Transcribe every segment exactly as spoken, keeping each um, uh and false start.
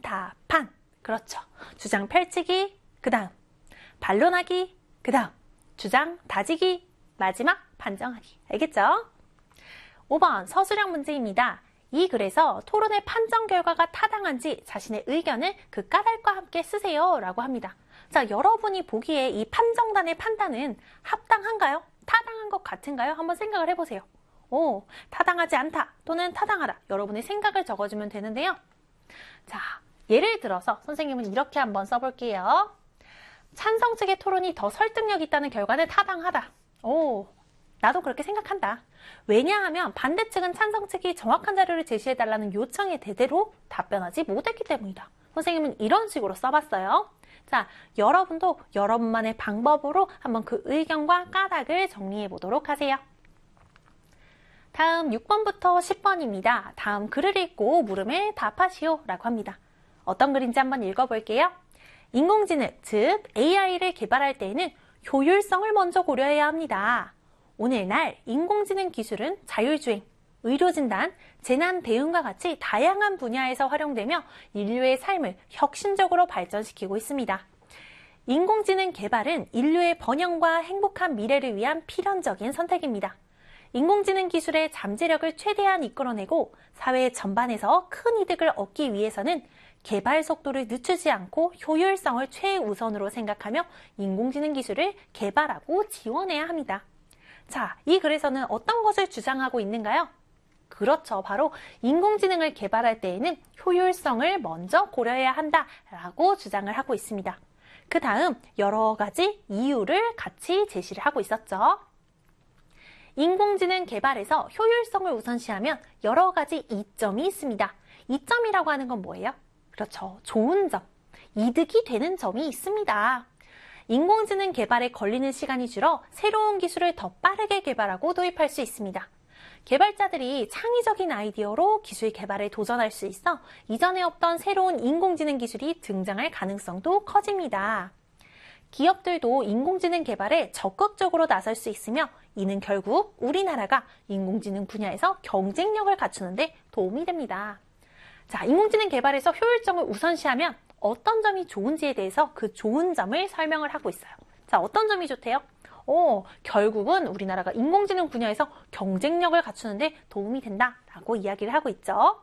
답판. 그렇죠. 주장 펼치기, 그 다음 반론하기, 그 다음 주장 다지기, 마지막 판정하기. 알겠죠? 오 번 서술형 문제입니다. 이 글에서 토론의 판정 결과가 타당한지 자신의 의견을 그 까닭과 함께 쓰세요 라고 합니다. 자, 여러분이 보기에 이 판정단의 판단은 합당한가요? 타당한 것 같은가요? 한번 생각을 해보세요. 오, 타당하지 않다 또는 타당하다. 여러분의 생각을 적어주면 되는데요. 자, 예를 들어서 선생님은 이렇게 한번 써볼게요. 찬성 측의 토론이 더 설득력 있다는 결과는 타당하다. 오, 나도 그렇게 생각한다. 왜냐하면 반대 측은 찬성 측이 정확한 자료를 제시해달라는 요청에 대대로 답변하지 못했기 때문이다. 선생님은 이런 식으로 써봤어요. 자, 여러분도 여러분만의 방법으로 한번 그 의견과 까닭을 정리해 보도록 하세요. 다음 육 번부터 십 번입니다. 다음 글을 읽고 물음에 답하시오 라고 합니다. 어떤 글인지 한번 읽어볼게요. 인공지능, 즉 에이아이를 개발할 때에는 효율성을 먼저 고려해야 합니다. 오늘날 인공지능 기술은 자율주행, 의료진단, 재난 대응과 같이 다양한 분야에서 활용되며 인류의 삶을 혁신적으로 발전시키고 있습니다. 인공지능 개발은 인류의 번영과 행복한 미래를 위한 필연적인 선택입니다. 인공지능 기술의 잠재력을 최대한 이끌어내고 사회 전반에서 큰 이득을 얻기 위해서는 개발 속도를 늦추지 않고 효율성을 최우선으로 생각하며 인공지능 기술을 개발하고 지원해야 합니다. 자, 이 글에서는 어떤 것을 주장하고 있는가요? 그렇죠. 바로 인공지능을 개발할 때에는 효율성을 먼저 고려해야 한다라고 주장을 하고 있습니다. 그 다음 여러 가지 이유를 같이 제시를 하고 있었죠. 인공지능 개발에서 효율성을 우선시하면 여러 가지 이점이 있습니다. 이점이라고 하는 건 뭐예요? 그렇죠. 좋은 점, 이득이 되는 점이 있습니다. 인공지능 개발에 걸리는 시간이 줄어 새로운 기술을 더 빠르게 개발하고 도입할 수 있습니다. 개발자들이 창의적인 아이디어로 기술 개발에 도전할 수 있어 이전에 없던 새로운 인공지능 기술이 등장할 가능성도 커집니다. 기업들도 인공지능 개발에 적극적으로 나설 수 있으며 이는 결국 우리나라가 인공지능 분야에서 경쟁력을 갖추는 데 도움이 됩니다. 자, 인공지능 개발에서 효율성을 우선시하면 어떤 점이 좋은지에 대해서 그 좋은 점을 설명을 하고 있어요. 자, 어떤 점이 좋대요? 오, 결국은 우리나라가 인공지능 분야에서 경쟁력을 갖추는 데 도움이 된다라고 이야기를 하고 있죠.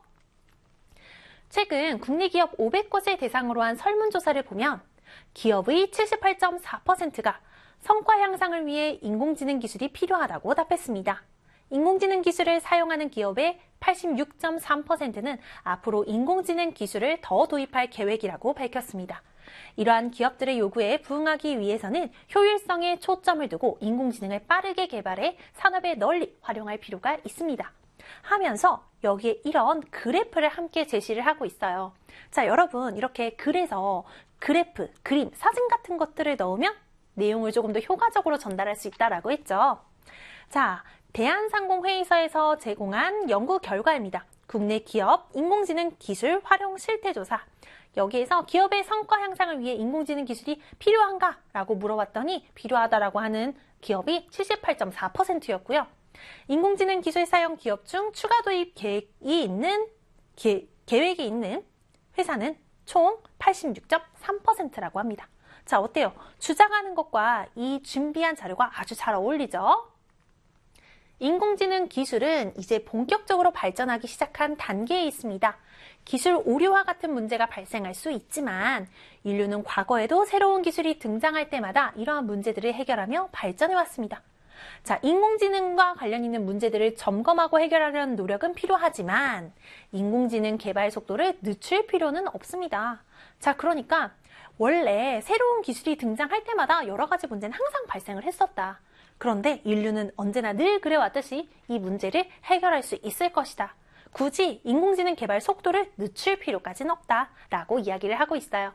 최근 국내 기업 오백 곳을 대상으로 한 설문조사를 보면 기업의 칠십팔 점 사 퍼센트가 성과 향상을 위해 인공지능 기술이 필요하다고 답했습니다. 인공지능 기술을 사용하는 기업의 팔십육 점 삼 퍼센트는 앞으로 인공지능 기술을 더 도입할 계획이라고 밝혔습니다. 이러한 기업들의 요구에 부응하기 위해서는 효율성에 초점을 두고 인공지능을 빠르게 개발해 산업에 널리 활용할 필요가 있습니다. 하면서 여기에 이런 그래프를 함께 제시를 하고 있어요. 자, 여러분 이렇게 글에서 그래프, 그림, 사진 같은 것들을 넣으면 내용을 조금 더 효과적으로 전달할 수 있다라고 했죠. 자, 대한상공회의소에서 제공한 연구 결과입니다. 국내 기업 인공지능 기술 활용 실태조사. 여기에서 기업의 성과 향상을 위해 인공지능 기술이 필요한가? 라고 물어봤더니 필요하다라고 하는 기업이 칠십팔 점 사 퍼센트였고요. 인공지능 기술 사용 기업 중 추가 도입 계획이 있는, 계, 계획이 있는 회사는 총 팔십육 점 삼 퍼센트라고 합니다. 자, 어때요? 주장하는 것과 이 준비한 자료가 아주 잘 어울리죠? 인공지능 기술은 이제 본격적으로 발전하기 시작한 단계에 있습니다. 기술 오류와 같은 문제가 발생할 수 있지만 인류는 과거에도 새로운 기술이 등장할 때마다 이러한 문제들을 해결하며 발전해 왔습니다. 자, 인공지능과 관련 있는 문제들을 점검하고 해결하려는 노력은 필요하지만 인공지능 개발 속도를 늦출 필요는 없습니다. 자, 그러니까 원래 새로운 기술이 등장할 때마다 여러 가지 문제는 항상 발생을 했었다. 그런데 인류는 언제나 늘 그래왔듯이 이 문제를 해결할 수 있을 것이다. 굳이 인공지능 개발 속도를 늦출 필요까지는 없다라고 이야기를 하고 있어요.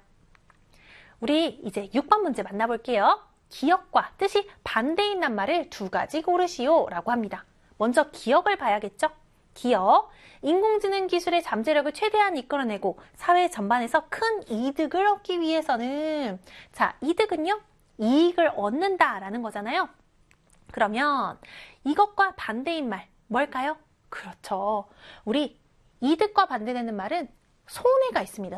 우리 이제 육 번 문제 만나볼게요. 기억과 뜻이 반대인 낱말을 두 가지 고르시오 라고 합니다. 먼저 기억을 봐야겠죠? 기억, 인공지능 기술의 잠재력을 최대한 이끌어내고 사회 전반에서 큰 이득을 얻기 위해서는, 자, 이득은요, 이익을 얻는다라는 거잖아요. 그러면 이것과 반대인 말 뭘까요? 그렇죠. 우리 이득과 반대되는 말은 손해가 있습니다.